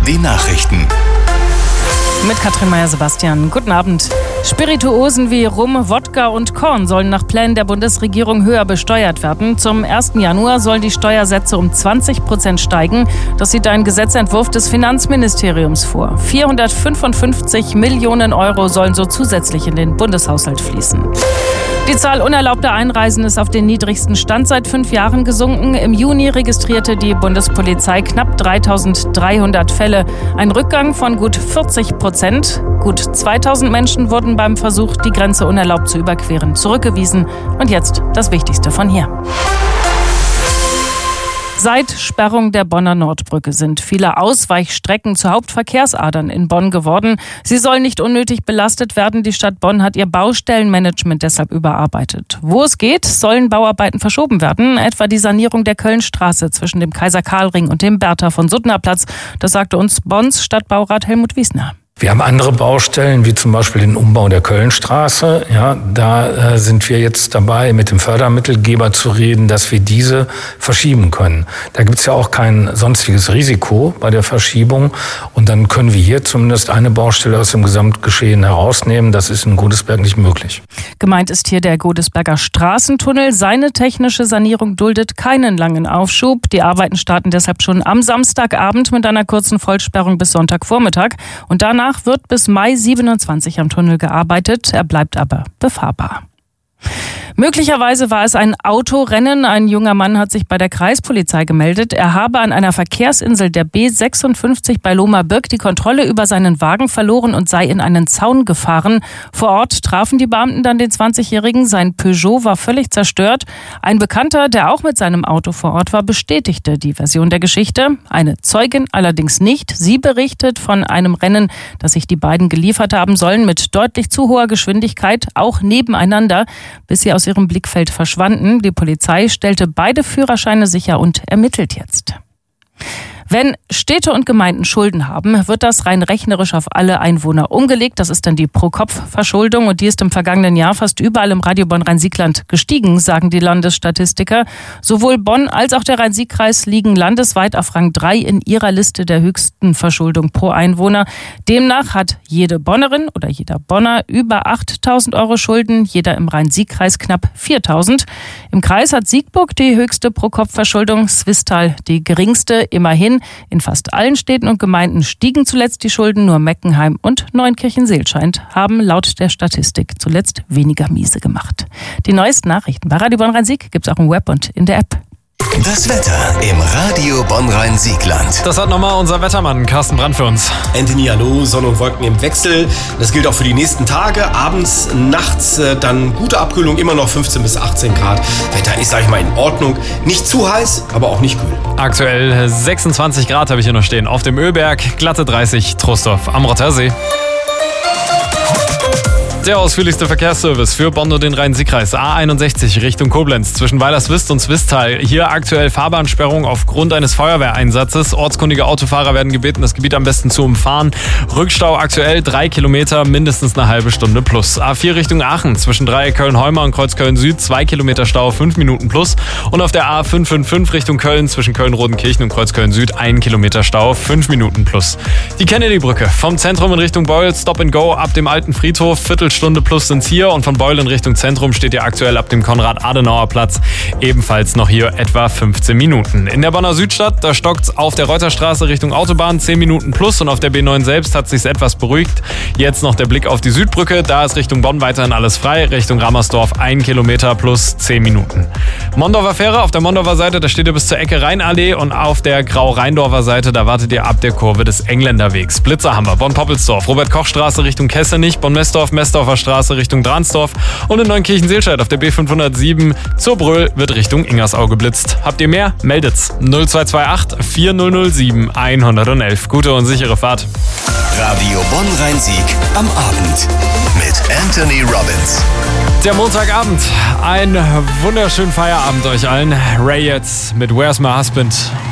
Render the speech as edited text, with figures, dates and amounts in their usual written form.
die Nachrichten. Mit Katrin Meyer-Sebastian. Guten Abend. Spirituosen wie Rum, Wodka und Korn sollen nach Plänen der Bundesregierung höher besteuert werden. Zum 1. Januar sollen die Steuersätze um 20% steigen. Das sieht ein Gesetzentwurf des Finanzministeriums vor. 455 Millionen Euro sollen so zusätzlich in den Bundeshaushalt fließen. Die Zahl unerlaubter Einreisen ist auf den niedrigsten Stand seit 5 Jahren gesunken. Im Juni registrierte die Bundespolizei knapp 3.300 Fälle. Ein Rückgang von gut 40%. Gut 2.000 Menschen wurden beim Versuch, die Grenze unerlaubt zu überqueren, zurückgewiesen. Und jetzt das Wichtigste von hier. Seit Sperrung der Bonner Nordbrücke sind viele Ausweichstrecken zu Hauptverkehrsadern in Bonn geworden. Sie sollen nicht unnötig belastet werden. Die Stadt Bonn hat ihr Baustellenmanagement deshalb überarbeitet. Wo es geht, sollen Bauarbeiten verschoben werden, etwa die Sanierung der Kölnstraße zwischen dem Kaiser-Karl-Ring und dem Bertha-von-Suttner-Platz. Das sagte uns Bonns Stadtbaurat Helmut Wiesner. Wir haben andere Baustellen, wie zum Beispiel den Umbau der Kölnstraße. Ja, da sind wir jetzt dabei, mit dem Fördermittelgeber zu reden, dass wir diese verschieben können. Da gibt's ja auch kein sonstiges Risiko bei der Verschiebung. Und dann können wir hier zumindest eine Baustelle aus dem Gesamtgeschehen herausnehmen. Das ist in Godesberg nicht möglich. Gemeint ist hier der Godesberger Straßentunnel. Seine technische Sanierung duldet keinen langen Aufschub. Die Arbeiten starten deshalb schon am Samstagabend mit einer kurzen Vollsperrung bis Sonntagvormittag. Und danach wird bis Mai 27 am Tunnel gearbeitet. Er bleibt aber befahrbar. Möglicherweise war es ein Autorennen. Ein junger Mann hat sich bei der Kreispolizei gemeldet. Er habe an einer Verkehrsinsel der B56 bei Lohmar-Birk die Kontrolle über seinen Wagen verloren und sei in einen Zaun gefahren. Vor Ort trafen die Beamten dann den 20-Jährigen. Sein Peugeot war völlig zerstört. Ein Bekannter, der auch mit seinem Auto vor Ort war, bestätigte die Version der Geschichte. Eine Zeugin allerdings nicht. Sie berichtet von einem Rennen, das sich die beiden geliefert haben sollen, mit deutlich zu hoher Geschwindigkeit, auch nebeneinander, bis sie aus ihrem Blickfeld verschwanden. Die Polizei stellte beide Führerscheine sicher und ermittelt jetzt. Wenn Städte und Gemeinden Schulden haben, wird das rein rechnerisch auf alle Einwohner umgelegt. Das ist dann die Pro-Kopf-Verschuldung und die ist im vergangenen Jahr fast überall im Radio Bonn-Rhein-Sieg-Land gestiegen, sagen die Landesstatistiker. Sowohl Bonn als auch der Rhein-Sieg-Kreis liegen landesweit auf Rang 3 in ihrer Liste der höchsten Verschuldung pro Einwohner. Demnach hat jede Bonnerin oder jeder Bonner über 8.000 Euro Schulden, jeder im Rhein-Sieg-Kreis knapp 4.000. Im Kreis hat Siegburg die höchste Pro-Kopf-Verschuldung, Swisttal die geringste, immerhin. In fast allen Städten und Gemeinden stiegen zuletzt die Schulden. Nur Meckenheim und Neunkirchen-Seelscheid haben laut der Statistik zuletzt weniger miese gemacht. Die neuesten Nachrichten bei Radio Bonn-Rhein-Sieg gibt's auch im Web und in der App. Das Wetter im Radio Bonn-Rhein-Sieg-Land. Das hat nochmal unser Wettermann Carsten Brandt für uns. Anthony, hallo, Sonne und Wolken im Wechsel. Das gilt auch für die nächsten Tage. Abends, nachts dann gute Abkühlung, immer noch 15 bis 18 Grad. Wetter ist, sag ich mal, in Ordnung. Nicht zu heiß, aber auch nicht kühl. Aktuell 26 Grad habe ich hier noch stehen. Auf dem Ölberg, glatte 30, Troisdorf am Rottersee. Der ausführlichste Verkehrsservice für Bonn und den Rhein-Sieg-Kreis. A61 Richtung Koblenz zwischen Weilerswist und Swisttal. Hier aktuell Fahrbahnsperrung aufgrund eines Feuerwehreinsatzes. Ortskundige Autofahrer werden gebeten, das Gebiet am besten zu umfahren. Rückstau aktuell 3 Kilometer, mindestens eine halbe Stunde plus. A4 Richtung Aachen zwischen Dreieck-Köln-Heumer und Kreuzköln-Süd 2 Kilometer Stau, 5 Minuten plus. Und auf der A555 Richtung Köln zwischen Köln-Rodenkirchen und Kreuzköln-Süd 1 Kilometer Stau, 5 Minuten plus. Die Kennedy-Brücke vom Zentrum in Richtung Beul, Stop and Go ab dem alten Friedhof, Viertelstunde plus sind's hier und von Beul in Richtung Zentrum steht ihr aktuell ab dem Konrad-Adenauer-Platz ebenfalls noch hier etwa 15 Minuten. In der Bonner Südstadt, da stockt's auf der Reuterstraße Richtung Autobahn 10 Minuten plus und auf der B9 selbst hat sich's etwas beruhigt. Jetzt noch der Blick auf die Südbrücke, da ist Richtung Bonn weiterhin alles frei, Richtung Rammersdorf 1 Kilometer plus 10 Minuten. Mondorfer Fähre, auf der Mondorfer Seite, da steht ihr bis zur Ecke Rheinallee und auf der Grau-Rheindorfer Seite, da wartet ihr ab der Kurve des Engländerwegs. Blitzer haben wir, Bonn-Poppelsdorf, Robert-Koch-Straße Richtung Kessenich, Bonn-Messdorf, Messdorfer Straße Richtung Dransdorf und in Neunkirchen-Seelscheid auf der B507 zur Bröl wird Richtung Ingersau geblitzt. Habt ihr mehr? Meldet's. 0228 4007 111. Gute und sichere Fahrt. Radio Bonn-Rhein-Sieg am Abend mit Anthony Robbins. Der Montagabend. Ein wunderschönen Feierabend euch allen. Ray jetzt mit Where's My Husband?